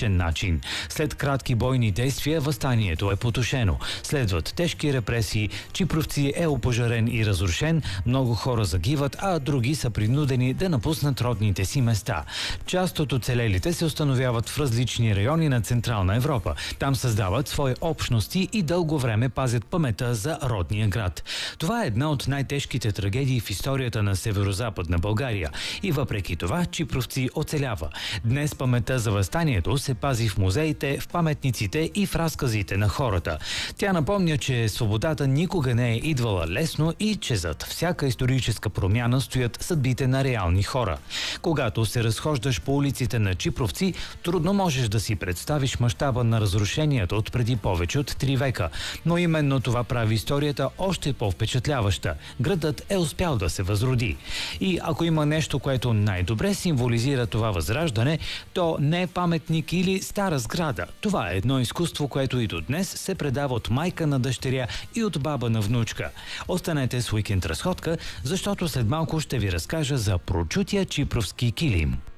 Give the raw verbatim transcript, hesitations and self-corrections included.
различен начин. След кратки бойни действия въстанието е потушено. Следват тежки репресии, Чипровци е опожарен и разрушен, много хора загиват, а други са принудени да напуснат родните си места. Част от оцелелите се установяват в различни райони на Централна Европа. Там създават свои общности и дълго време пазят паметта за родния град. Това е една от най-тежките трагедии в историята на северо-западна България. И въпреки това, Чипровци оцелява. Днес паметта за въстанието се пази в музеите, в паметниците и в разказите на хората. Тя напомня, че свободата никога не е идвала лесно и че зад всяка историческа промяна стоят съдбите на реални хора. Когато се разхождаш по улиците на Чипровци, трудно можеш да си представиш мащаба на разрушенията от преди повече от три века. Но именно това прави историята още по-впечатляваща. Градът е успял да се възроди. И ако има нещо, което най-добре символизира това възраждане, то не е паметник или стара сграда. Това е едно изкуство, което и до днес се предава от майка на дъщеря и от баба на внучка. Останете с Уикенд Разходка, защото след малко ще ви разкажа за прочутия чипровски килим.